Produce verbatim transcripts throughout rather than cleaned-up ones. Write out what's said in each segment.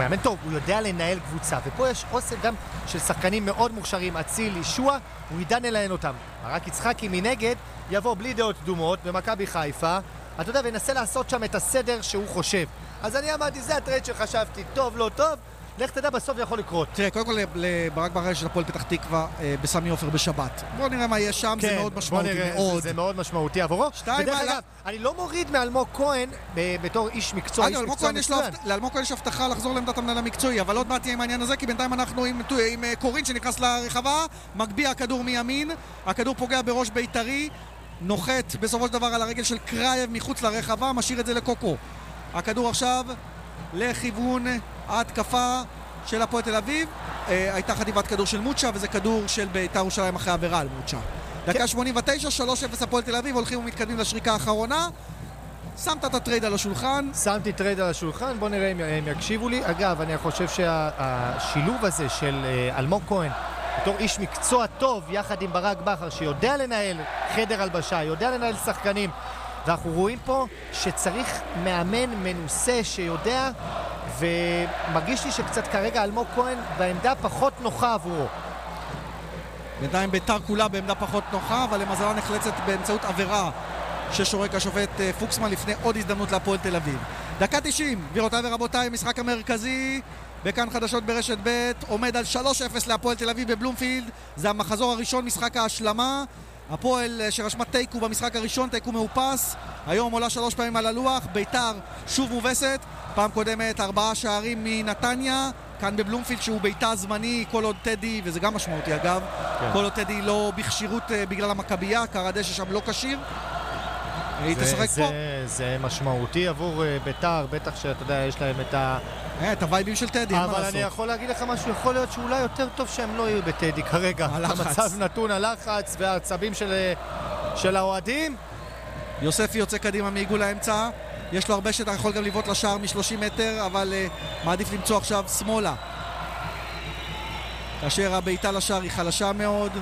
מאמן טוב, הוא יודע לנהל קבוצה, ופה יש אוסף גם של שחקנים מאוד מוכשרים, אציל, ישוע, הוא ידע לנהל אותם. רק יצחקי מנגד יבוא בלי דעות קדומות במכבי חיפה, אתה יודע, וינסה לעשות שם את הסדר שהוא חושב. אז אני אמרתי, זה הטרייד שחשבתי, טוב, לא טוב, לך תדע, בסוף זה יכול לקרות. תראה, קודם כל לברק בכר של הפועל פתח תקווה בסמי עופר בשבת. בואו נראה מה יש שם, זה מאוד משמעותי מאוד. זה מאוד משמעותי עבורו. ודרך אגב, אני לא מוריד מאלמוג כהן בתור איש מקצוע, איש מקצוע מצוין. לאלמוג כהן יש הבטחה לחזור לעמדת המנהל המקצועי, אבל עוד מעט תהיה עם העניין הזה, כי בינתיים אנחנו עם קורין שנכנס לרחבה, מגביה הכדור מימין, הכדור פוגע בראש בית"רי, נוחת בסופו של דבר על הרגל של קרייב מחוץ לרחבה, משאיר את זה לקוקו. הכדור עכשיו לכיוון ההתקפה של הפועל תל אביב. אה, הייתה חטיבת כדור של מוצ'ה, וזה כדור של בית"ר ירושלים אחרי עבירה על מוצ'ה. דקה כן. שמונים ותשע, שלוש אפס הפועל תל אביב, הולכים ומתקדמים לשריקה האחרונה. שמת את הטרייד על השולחן. שמתי טרייד על השולחן, בוא נראה אם הם יקשיבו לי. אגב, אני חושב שהשילוב הזה של אלמוג כהן בתור איש מקצוע טוב, יחד עם ברק בכר, שיודע לנהל חדר הלבשה, יודע לנהל שחקנים, ואנחנו רואים פה שצריך מאמן מנוסה שיודע, ומרגיש לי שקצת כרגע אלמוג כהן בעמדה פחות נוחה עבורו. בינתיים בית"ר כולה בעמדה פחות נוחה, אבל למזלה נחלצת באמצעות עבירה ששורק השופט פוקסמן לפני עוד הזדמנות להפועל תל אביב. דקה תשעים, גבירותיי ורבותיי, משחק המרכזי בכאן חדשות ברשת ב', עומד על שלוש אפס להפועל תל אביב בבלומפילד. זה המחזור הראשון, משחק ההשלמה. הפועל שרשמה תיקו במשחק הראשון, תיקו מאופס, היום עולה שלוש פעמים על הלוח. בית"ר שוב מובסת, פעם קודמת ארבעה שערים מנתניה, כאן בבלומפילד שהוא ביתה זמני, כל עוד טדי, וזה גם משמעותי אגב, כן. כל עוד טדי לא בכשירות בגלל המכבייה, קרדש ששם לא כשיר, היא תשחק פה. זה משמעותי עבור בית"ר, בטח שאתה יודע, יש להם את ה... את הווייבים של טדי, אבל אני יכול להגיד לך משהו, יכול להיות שאולי יותר טוב שהם לא יהיו בטדי כרגע. המצב נתון, הלחץ והעצבים של האוהדים. יוספי יוצא קדימה מעיגול האמצע, יש לו הרבה שטח, יכול גם לבעוט לשער מ-שלושים מטר, אבל מעדיף למצוא עכשיו שמאלה. כאשר הבעיטה לשער היא חלשה מאוד,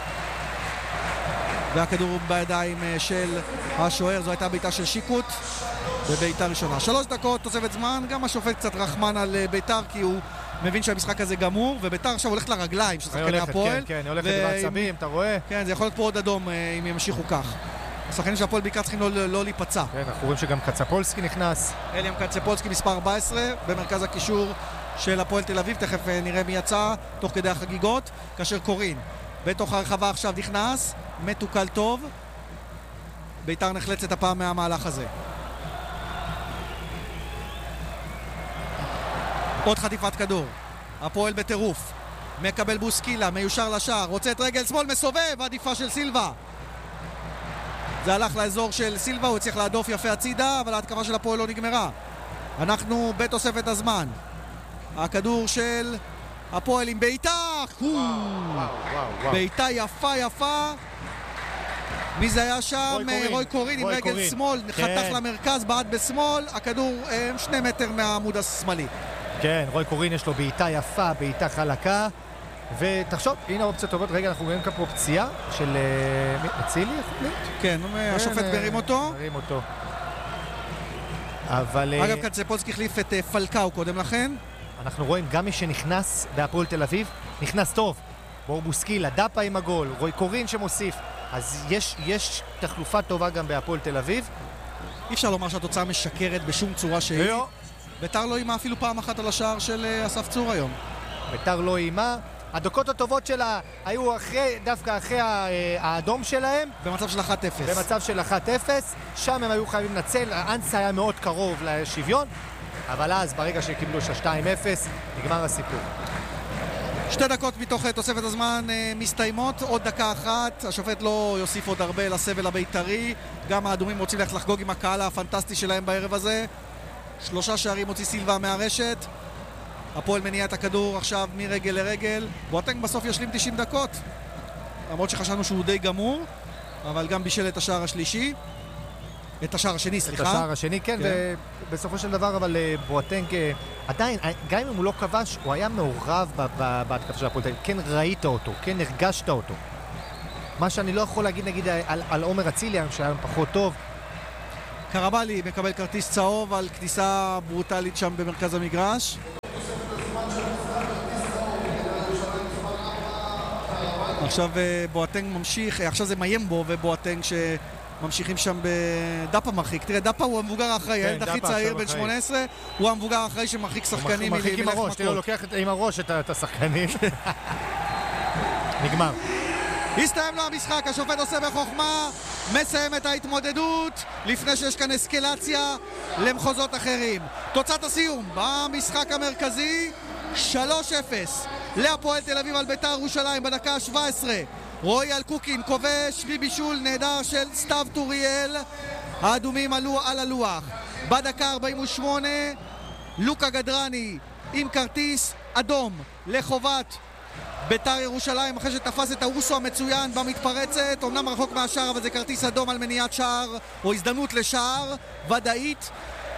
והכדור בידיים של השוער, זו הייתה בעיטה של שיקוט בביתה ראשונה. שלוש דקות, תוספת זמן, גם השופט קצת רחמן על ביתר, כי הוא מבין שהמשחק הזה גמור, וביתר עכשיו הולכת לרגליים של שחקני הפועל. כן, כן, היא הולכת בעצבים, אתה רואה? כן, זה יכול להיות פה עוד אדום אם ימשיכו כך. השחקנים של הפועל בעיקר צריכים לא, לא להיפצע. כן, אנחנו רואים שגם קצפולסקי נכנס. אליאם קצפולסקי מספר ארבע עשרה במרכז הקישור של הפועל תל אביב, תכף נראה מי יצא תוך כדי החגיגות, כאשר קורין בתוך הרחבה עכשיו נכנס, מתוקל טוב, ביתר נחלצת הפעם מהמהלך הזה. עוד חטיפת כדור, הפועל בטירוף, מקבל בוסקילה, מיושר לשער, רוצה את רגל שמאל, מסובב, עדיפה של סילבה. זה הלך לאזור של סילבה, הוא הצליח להדוף יפה הצידה, אבל ההתקפה של הפועל לא נגמרה. אנחנו בתוספת הזמן. הכדור של הפועל עם בעיטה, בעיטה יפה יפה. מי זה היה שם? רוי קורין עם רגל שמאל, חתך למרכז, בעט בשמאל, הכדור שני מטר מהעמוד השמאלי. כן, רוי קורין יש לו בעיטה יפה, בעיטה חלקה, ותחשוב, הנה אופציות טובות. רגע, אנחנו רואים כאן פה פציעה של אצילי, כן, השופט מרים אותו. מרים אותו. אבל... אגב, קצפולסקי החליף את פלקאו קודם לכן. אנחנו רואים גם מי שנכנס בהפועל תל אביב, נכנס טוב. בור בוסקילה, דאפה עם הגול, רוי קורין שמוסיף. אז יש, יש תחלופה טובה גם בהפועל תל אביב. אי אפשר לומר שהתוצאה משקרת בשום צורה שהיא. לא. ביתר לא אימה אפילו פעם אחת על השער של אסף צור היום. ביתר לא אימה. הדקות הטובות שלה היו אחרי, דווקא אחרי האדום שלהם. במצב של אחת אפס. במצב של אחת אפס. שם הם היו חייבים לנצל. האנסה היה מאוד קרוב לשוויון. אבל אז, ברגע שקיבלו שתיים אפס, נגמר הסיפור. שתי דקות מתוך תוספת הזמן מסתיימות, עוד דקה אחת, השופט לא יוסיף עוד הרבה לסבל הבית"רי, גם האדומים רוצים ללכת לחגוג עם הקהל הפנטסטי שלהם בערב הזה. שלושה שערים הוציא סילבה מהרשת, הפועל מניע את הכדור עכשיו מרגל לרגל, בואטנג בסוף ישלים תשעים דקות, למרות שחשבנו שהוא די גמור, אבל גם בישל את השער השלישי, את השער השני, סליחה. את השער השני, כן, כן. ובסופו של דבר, אבל בואטנג עדיין, גם אם הוא לא כבש, הוא היה מעורב בהתקפה של הפועל. כן ראית אותו, כן הרגשת אותו. מה שאני לא יכול להגיד, נגיד, על, על עומר אצילי, שהיה פחות טוב. קרבלי מקבל כרטיס צהוב על כניסה ברוטלית שם במרכז המגרש. עכשיו בואטנג ממשיך, עכשיו זה מיימבו ובואטנג שממשיכים שם בדאפה מרחיק. תראה, דאפה הוא המבוגר האחראי, הילד הכי צעיר בן שמונה עשרה, הוא המבוגר האחראי שמרחיק שחקנים. הוא מרחיק עם הראש, תראה, הוא לוקח עם הראש את השחקנים. נגמר. הסתיים לו המשחק, השופט עושה בחוכמה, מסיים את ההתמודדות לפני שיש כאן אסקלציה למחוזות אחרים. תוצאת הסיום במשחק המרכזי שלוש אפס להפועל תל אביב על בית"ר ירושלים בדקה ה-שבע עשרה. רועי אלקוקין כובש בבישול נהדר של סתיו טוריאל. האדומים עלו על הלוח. בדקה ארבעים ושמונה לוקה גדרני עם כרטיס אדום לחובת בית"ר ירושלים אחרי שתפס את האוסו המצוין במתפרצת, אמנם רחוק מהשער אבל זה כרטיס אדום על מניעת שער או הזדמנות לשער ודאית.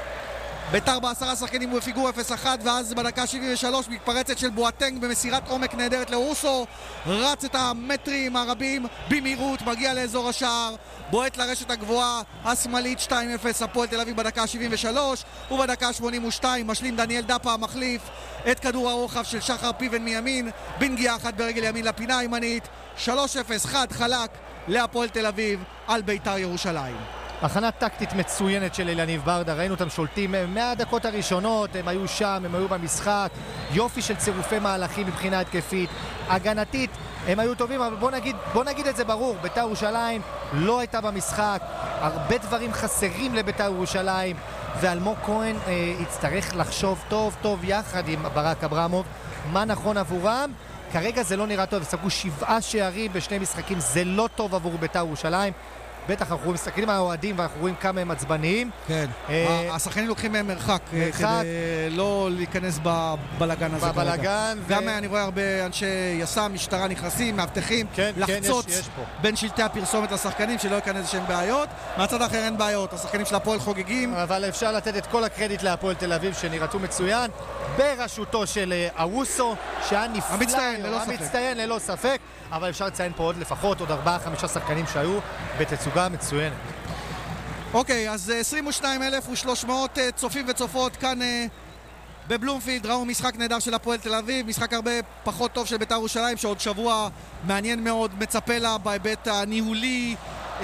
בית"ר בעשרה שחקנים ובפיגור אפס אחת, ואז בדקה שבעים ושלוש מתפרצת של בואטנג במסירת עומק נהדרת לאוסו, רץ את המטרים הרבים במהירות, מגיע לאזור השער, בועט לרשת הגבוהה השמאלית. שתיים אפס הפועל תל אביב בדקה שבעים ושלוש, ובדקה שמונים ושתיים משלים דניאל דאפה המחליף את כדור הרוחב של שחר פיבן מימין בנגיעה אחת ברגל ימין לפינה הימנית. שלוש אפס חד חלק להפועל תל אביב על בית"ר ירושלים. הכנה טקטית מצוינת של אליניב ברדה, ראינו אותם שולטים מהדקות הראשונות, הם היו שם, הם היו במשחק, יופי של צירופי מהלכים מבחינה התקפית, הגנתית, הם היו טובים, אבל בוא נגיד, בוא נגיד את זה ברור, בית"ר ירושלים לא הייתה במשחק, הרבה דברים חסרים לבית"ר ירושלים, ואלמוג כהן אה, יצטרך לחשוב טוב טוב יחד עם ברק אברמוב, מה נכון עבורם. כרגע זה לא נראה טוב, ספגו שבעה שערים בשני משחקים, זה לא טוב עבור בית"ר ירושלים. בטח אנחנו מסתכלים על האוהדים ואנחנו רואים כמה הם עצבניים. כן, השחקנים לוקחים מהם מרחק כדי לא להיכנס בבלגן הזה. בבלגן. גם אני רואה הרבה אנשי יס"מ, משטרה נכנסים, מאבטחים, לחצוץ בין שלטי הפרסומת לשחקנים שלא ייכנס שהם בעיות. מהצד האחר אין בעיות, השחקנים של הפועל חוגגים. אבל אפשר לתת את כל הקרדיט להפועל תל אביב שנראו מצוין בראשותו של אוסו, שהיה נפלא, המצטיין ללא ספק. אבל אפשר לציין פה עוד לפחות עוד ארבעה חמישה שחקנים שהיו בתצוגה מצוינת. אוקיי, אז עשרים ושניים אלף ושלוש מאות צופים וצופות כאן בבלומפילד. ראו משחק נהדר של הפועל תל אביב, משחק הרבה פחות טוב של בית"ר ירושלים שעוד שבוע מעניין מאוד מצפה לה בהיבט הניהולי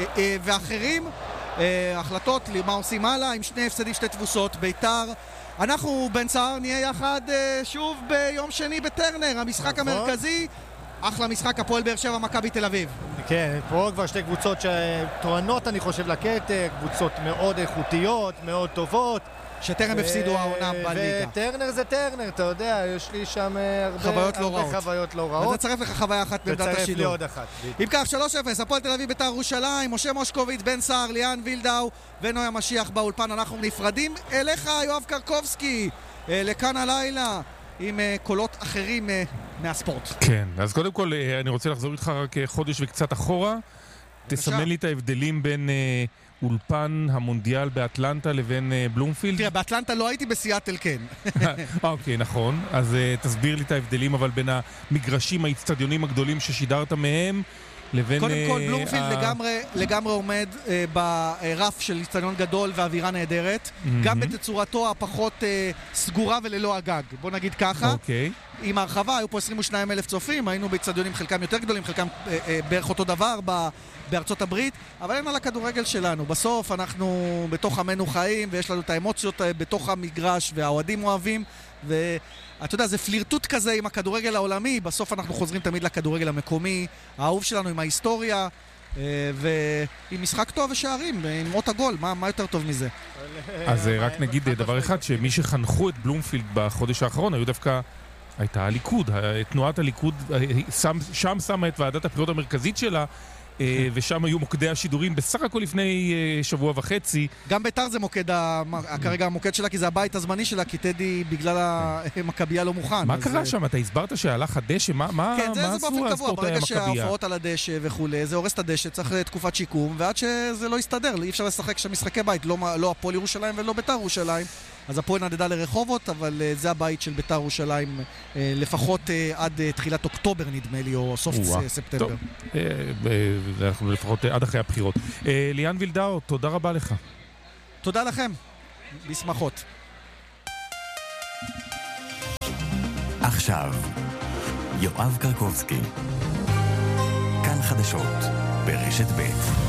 ואחרים. החלטות מה עושים הלאה עם שני הפסדים שתי תבוסות. בית"ר, אנחנו בן סער נהיה יחד שוב ביום שני בטרנר, המשחק המרכזי. אחלה משחק, הפועל באר שבע מכבי תל אביב. כן, פה כבר שתי קבוצות שטוענות אני חושב לקטר, קבוצות מאוד איכותיות, מאוד טובות, שטרם הפסידו העונה בליגה. וטרנר זה טרנר, אתה יודע, יש לי שם הרבה חוויות לא רעות. חוויות לא רעות. אז נצרף לך חוויה אחת בעמדת השידור. וצרף לי עוד אחת. אם כך, שלוש אפס, הפועל תל אביב בית"ר ירושלים, משה מושקוביץ, בן סער, ליאן וילדאו ונוי משיח באולפן. אנחנו נפרדים אליך, יואב קרקובסקי, לכאן הלילה עם קולות אחרים מהספורט. כן, אז קודם כל אני רוצה לחזור איתך רק חודש וקצת אחורה. תסמן לי את ההבדלים בין אולפן המונדיאל באטלנטה לבין בלומפילד. תראה, באטלנטה לא הייתי, בסיאטל כן. אוקיי, נכון. אז תסביר לי את ההבדלים, אבל בין המגרשים, האצטדיונים הגדולים ששידרת מהם, לבין... קודם כל, בלומפילד לגמרי, לגמרי עומד ברף של אצטדיון גדול ואווירה נהדרת, גם בתצורתו הפחות סגורה וללא הגג. בוא נגיד ככה. אוקיי. עם ההרחבה, היו פה עשרים ושניים אלף צופים, היינו באצטדיונים חלקם יותר גדולים, חלקם אה, אה, בערך אותו דבר ב, בארצות הברית, אבל אין על הכדורגל שלנו. בסוף אנחנו בתוך עמנו חיים, ויש לנו את האמוציות בתוך המגרש, והאוהדים אוהבים, ואתה יודע, זה פלירטוט כזה עם הכדורגל העולמי, בסוף אנחנו חוזרים תמיד לכדורגל המקומי, האהוב שלנו עם ההיסטוריה, אה, ועם משחק טוב ושערים, עם אות הגול, מה, מה יותר טוב מזה? אז רק נגיד דבר אחד, שמי שחנכו את בלומפילד בחודש האחרון, היו דווקא הייתה הליכוד, תנועת הליכוד שם שמה את ועדת הבחירות המרכזית שלה, ושם היו מוקדי השידורים בסך הכל לפני שבוע וחצי. גם בית"ר זה מוקד, כרגע המוקד שלה, כי זה הבית הזמני שלה, כי טדי בגלל המכבייה לא מוכן. מה קרה שם? אתה הסברת שהלך הדשא? מה עשו הספורטאי המכבייה? ברגע שההופעות על הדשא וכו', זה הורס את הדשא, צריך תקופת שיקום, ועד שזה לא יסתדר, אי אפשר לשחק שם משחקי בית, לא הפועל ירושלים ולא בית"ר ירושלים. אז הפועל נדדה לרחובות, אבל uh, זה הבית של בית"ר ירושלים, uh, לפחות uh, עד uh, תחילת אוקטובר נדמה לי, או סוף ספטמבר. טוב, uh, uh, אנחנו לפחות uh, עד אחרי הבחירות. Uh, ליאן וילדאו, תודה רבה לך. תודה לכם, בשמחות. עכשיו, יואב קרקובסקי. חדשות ברשת ב'.